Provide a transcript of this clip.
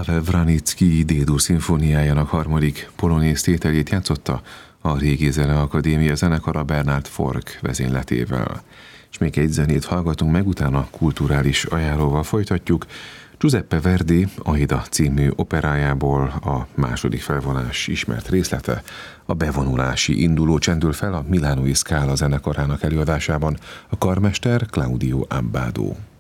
Karl Wranitzky D-dur szimfóniájának harmadik polonéz tételét játszotta a Régi Zeneakadémia zenekara Bernard Fork vezényletével. És még egy zenét hallgatunk meg, utána kulturális ajánlóval folytatjuk. Giuseppe Verdi Aida című operájából a második felvonás ismert részlete, a bevonulási induló csendül fel a Milánói Scala zenekarának előadásában, a karmester Claudio Abbado.